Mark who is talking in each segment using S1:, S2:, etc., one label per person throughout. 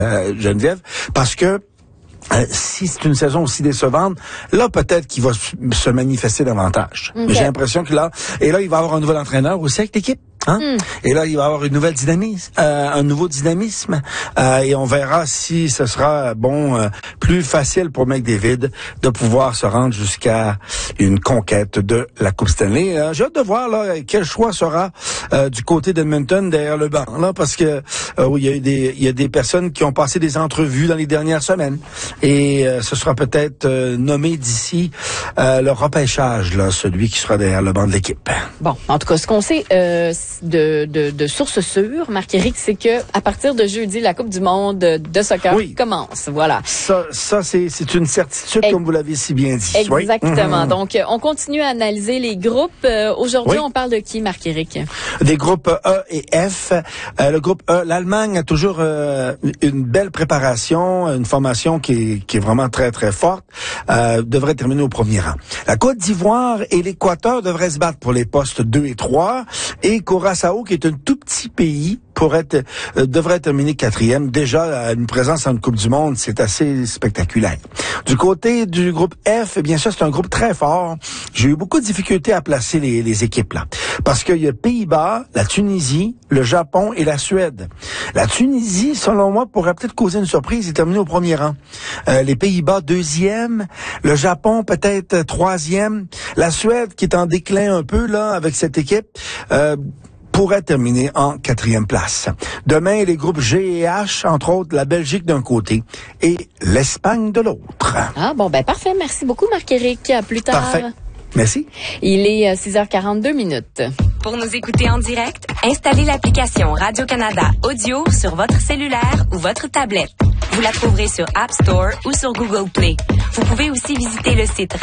S1: Geneviève, parce que si c'est une saison aussi décevante, là, peut-être qu'il va se manifester davantage. Okay. J'ai l'impression que là, il va y avoir un nouvel entraîneur aussi avec l'équipe. Et là, il va y avoir une nouvelle dynamisme, un nouveau dynamisme, et on verra si ce sera plus facile pour McDavid de pouvoir se rendre jusqu'à une conquête de la Coupe Stanley. J'ai hâte de voir là quel choix sera du côté d'Edmonton derrière le banc, là, parce que il y a des personnes qui ont passé des entrevues dans les dernières semaines, et ce sera peut-être nommé d'ici le repêchage, là, celui qui sera derrière le banc de l'équipe.
S2: Bon, en tout cas, ce qu'on sait de sources sûres, Marc-Éric, c'est que à partir de jeudi, la Coupe du monde de soccer commence. Voilà.
S1: Ça c'est une certitude, comme vous l'avez si bien dit.
S2: Exactement. Donc, on continue à analyser les groupes. Aujourd'hui, on parle de qui, Marc-Éric? Des
S1: groupes E et F. Le groupe E, l'Allemagne a toujours une belle préparation, une formation qui est vraiment très, très forte. Devrait terminer au premier rang. La Côte d'Ivoire et l'Équateur devraient se battre pour les postes 2 et 3. Et Curaçao, qui est un tout petit pays, devrait terminer 4e. Déjà, une présence en Coupe du monde, c'est assez spectaculaire. Du côté du groupe F, bien sûr, c'est un groupe très fort. J'ai eu beaucoup de difficultés à placer les équipes là, parce qu'il y a Pays-Bas, la Tunisie, le Japon et la Suède. La Tunisie, selon moi, pourrait peut-être causer une surprise et terminer au premier rang. Les Pays-Bas, 2e. Le Japon, peut-être 3e. La Suède, qui est en déclin un peu là avec cette équipe, pourrait terminer en 4e place. Demain, les groupes G et H, entre autres, la Belgique d'un côté et l'Espagne de l'autre.
S2: Ah bon, parfait. Merci beaucoup, Marc-Éric. À plus tard.
S1: Parfait. Merci.
S2: Il est 6h42.
S3: Pour nous écouter en direct, installez l'application Radio-Canada Audio sur votre cellulaire ou votre tablette. Vous la trouverez sur App Store ou sur Google Play. Vous pouvez aussi visiter le site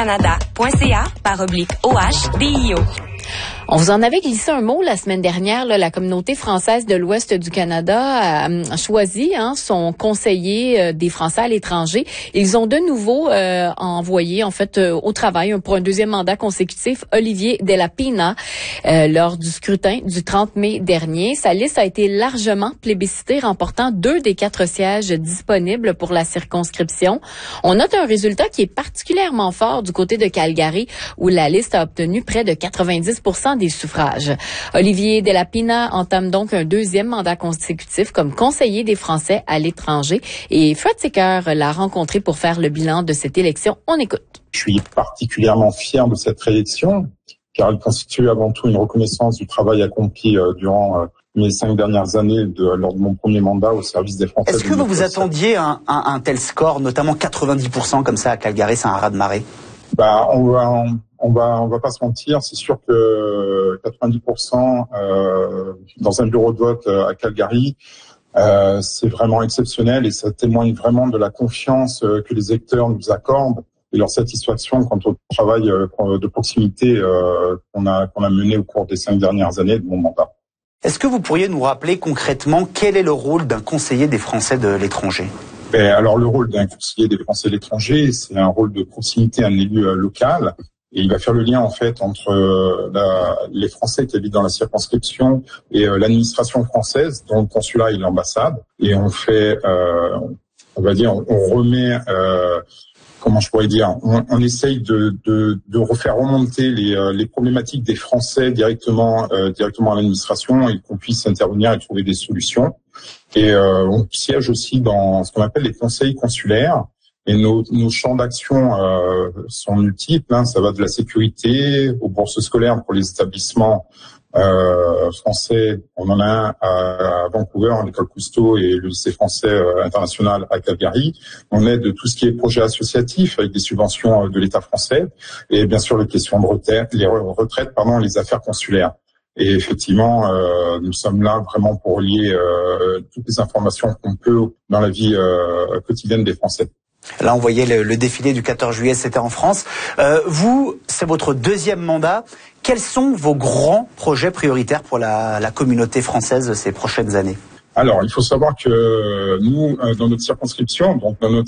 S3: radiocanada.ca/OHDIO.
S2: On vous en avait glissé un mot la semaine dernière. Là, la communauté française de l'Ouest du Canada a choisi son conseiller des Français à l'étranger. Ils ont de nouveau envoyé au travail pour un deuxième mandat consécutif Olivier Delapina lors du scrutin du 30 mai dernier. Sa liste a été largement plébiscitée, remportant 2 des 4 sièges disponibles pour la circonscription. On note un résultat qui est particulièrement fort du côté de Calgary, où la liste a obtenu près de 90% des suffrages. Olivier Delapina entame donc un deuxième mandat consécutif comme conseiller des Français à l'étranger, et Fred Secker l'a rencontré pour faire le bilan de cette élection. On écoute.
S4: Je suis particulièrement fier de cette réélection, car elle constitue avant tout une reconnaissance du travail accompli durant mes 5 dernières années lors de mon premier mandat au service des Français.
S5: Est-ce que vous vous attendiez à un tel score, notamment 90% comme ça à Calgary, c'est un ras-de-marée?
S4: On va pas se mentir, c'est sûr que 90% dans un bureau de vote à Calgary, c'est vraiment exceptionnel, et ça témoigne vraiment de la confiance que les électeurs nous accordent et leur satisfaction quant au travail de proximité qu'on a mené au cours des 5 dernières années de mon mandat.
S5: Est-ce que vous pourriez nous rappeler concrètement quel est le rôle d'un conseiller des Français de l'étranger?
S4: Alors le rôle d'un conseiller des Français de l'étranger, c'est un rôle de proximité à un élu local. Et il va faire le lien en fait entre les Français qui habitent dans la circonscription et l'administration française, dont le consulat et l'ambassade. Et on fait, on remet, comment je pourrais dire, on essaye de refaire remonter les problématiques des Français directement à l'administration, et qu'on puisse intervenir et trouver des solutions. Et on siège aussi dans ce qu'on appelle les conseils consulaires. Et nos champs d'action sont multiples. Ça va de la sécurité aux bourses scolaires pour les établissements français. On en a un à Vancouver, l'école Cousteau, et le lycée français international à Calgary. On aide tout ce qui est projet associatif avec des subventions de l'État français, et bien sûr les questions de retraites, les affaires consulaires. Et effectivement, nous sommes là vraiment pour relier toutes les informations qu'on peut dans la vie quotidienne des Français.
S5: Là, on voyait le défilé du 14 juillet, c'était en France. Vous, c'est votre deuxième mandat. Quels sont vos grands projets prioritaires pour la communauté française ces prochaines années?
S4: Alors, il faut savoir que nous, dans notre circonscription,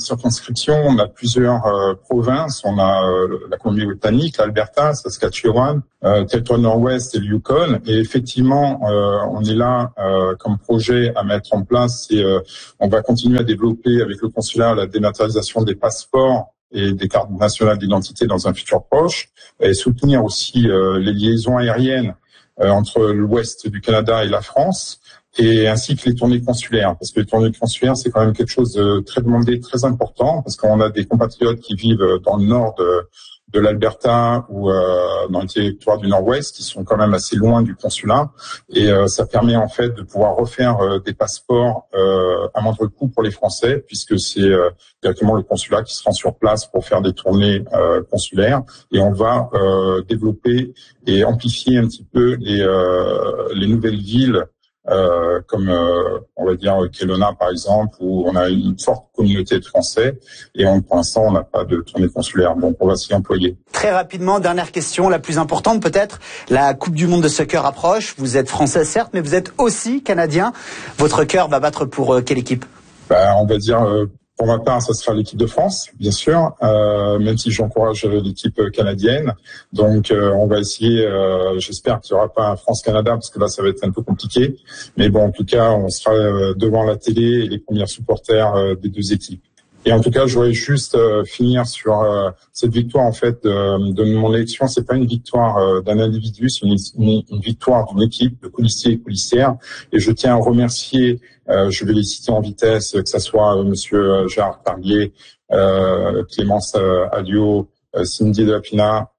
S4: on a plusieurs provinces. On a la Colombie-Britannique, l'Alberta, Saskatchewan, territoire nord-ouest et le Yukon. Et effectivement, on est là comme projet à mettre en place. Et on va continuer à développer avec le consulat la dématérialisation des passeports et des cartes nationales d'identité dans un futur proche, et soutenir aussi les liaisons aériennes entre l'ouest du Canada et la France, et ainsi que les tournées consulaires, parce que les tournées consulaires, c'est quand même quelque chose de très demandé, très important, parce qu'on a des compatriotes qui vivent dans le nord de l'Alberta ou dans le territoire du nord-ouest, qui sont quand même assez loin du consulat, et ça permet en fait de pouvoir refaire des passeports à moindre coût pour les Français, puisque c'est directement le consulat qui se rend sur place pour faire des tournées consulaires, et on va développer et amplifier un petit peu les nouvelles villes comme on va dire Kelowna par exemple, où on a une forte communauté de Français, et pour l'instant on n'a pas de tournée consulaire, donc on va s'y employer.
S5: Très rapidement, dernière question, la plus importante peut-être, la Coupe du Monde de soccer approche, vous êtes français certes, mais vous êtes aussi canadien, votre cœur va battre pour quelle équipe?
S4: On va dire pour ma part, ça sera l'équipe de France, bien sûr, même si j'encourage l'équipe canadienne. Donc, on va essayer, j'espère qu'il n'y aura pas un France-Canada, parce que là, ça va être un peu compliqué. Mais bon, en tout cas, on sera devant la télé et les premiers supporters des deux équipes. Et en tout cas, je voudrais juste finir sur cette victoire, en fait, de mon élection. C'est pas une victoire d'un individu, c'est une victoire d'une équipe de policiers et policières. Et je tiens à remercier, je vais les citer en vitesse, que ça soit Monsieur Gérard Tarlier, Clémence Alliot, Cindy Delapina,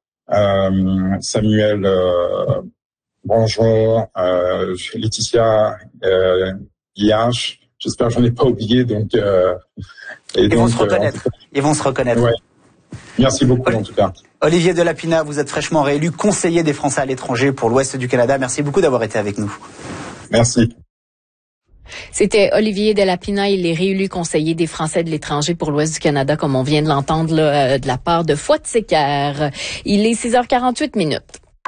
S4: Samuel Branjon, Laetitia Guillache. J'espère que j'en ai pas oublié, donc.
S5: Ils vont se reconnaître. Ils vont se reconnaître.
S4: Ouais. Merci beaucoup, en tout cas.
S5: Olivier Delapina, vous êtes fraîchement réélu conseiller des Français à l'étranger pour l'Ouest du Canada. Merci beaucoup d'avoir été avec nous.
S4: Merci.
S2: C'était Olivier Delapina, il est réélu conseiller des Français de l'étranger pour l'Ouest du Canada, comme on vient de l'entendre là, de la part de Fouad Séquer. Il est 6h48 minutes.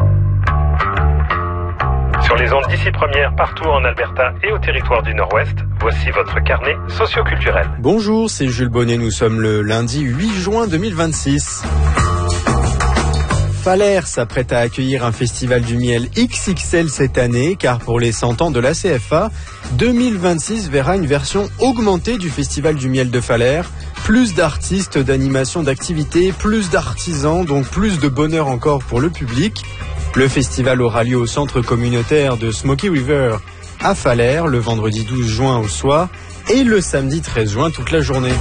S6: Sur les ondes d'ici première, partout en Alberta et au territoire du Nord-Ouest, voici votre carnet socioculturel.
S7: Bonjour, c'est Jules Bonnet, nous sommes le lundi 8 juin 2026. Falaire s'apprête à accueillir un festival du miel XXL cette année, car pour les 100 ans de la CFA, 2026 verra une version augmentée du festival du miel de Falaire. Plus d'artistes, d'animations, d'activités, plus d'artisans, donc plus de bonheur encore pour le public. Le festival aura lieu au centre communautaire de Smoky River à Falaire le vendredi 12 juin au soir et le samedi 13 juin toute la journée.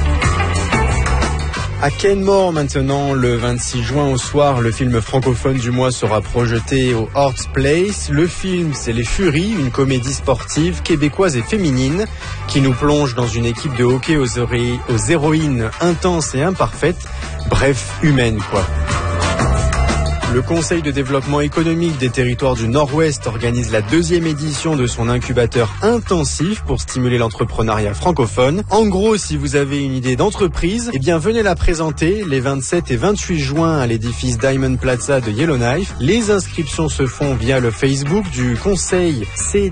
S7: À Kenmore maintenant, le 26 juin au soir, le film francophone du mois sera projeté au Hearts Place. Le film, c'est Les Furies, une comédie sportive québécoise et féminine qui nous plonge dans une équipe de hockey aux héroïnes intenses et imparfaites, bref, humaines quoi. Le Conseil de développement économique des territoires du Nord-Ouest organise la 2e édition de son incubateur intensif pour stimuler l'entrepreneuriat francophone. En gros, si vous avez une idée d'entreprise, eh bien venez la présenter les 27 et 28 juin à l'édifice Diamond Plaza de Yellowknife. Les inscriptions se font via le Facebook du Conseil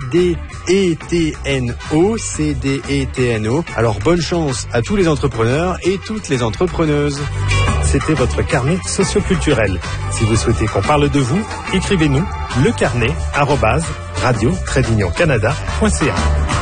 S7: CDETNO. Alors bonne chance à tous les entrepreneurs et toutes les entrepreneuses.
S6: C'était votre carnet socioculturel. Si vous souhaitez qu'on parle de vous, écrivez-nous lecarnet@radio-canada.ca.